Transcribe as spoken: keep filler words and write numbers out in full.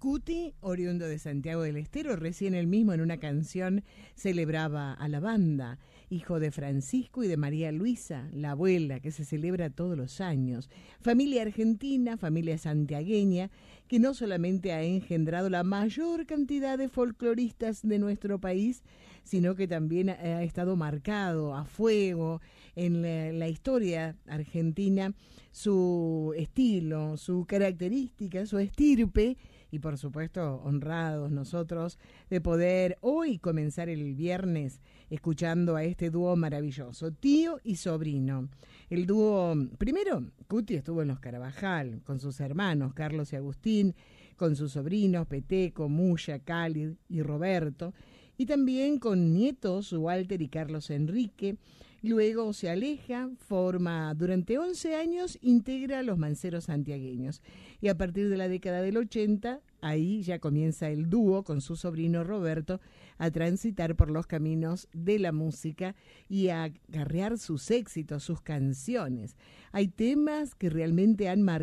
Cuti, oriundo de Santiago del Estero, recién él mismo en una canción celebraba a la banda, hijo de Francisco y de María Luisa, la abuela, que se celebra todos los años. Familia argentina, familia santiagueña, que no solamente ha engendrado la mayor cantidad de folcloristas de nuestro país, sino que también ha estado marcado a fuego en la, la historia argentina su estilo, su característica, su estirpe, y por supuesto honrados nosotros de poder hoy comenzar el viernes escuchando a este dúo maravilloso, tío y sobrino. El dúo, primero, Cuti estuvo en los Carabajal con sus hermanos Carlos y Agustín, con sus sobrinos Peteco, Muya, Cálid y Roberto, y también con nietos Walter y Carlos Enrique. Luego se aleja, forma durante once años, integra los Manceros santiagueños. Y a partir de la década del ochenta, ahí ya comienza el dúo con su sobrino Roberto a transitar por los caminos de la música y a acarrear sus éxitos, sus canciones. Hay temas que realmente han marcado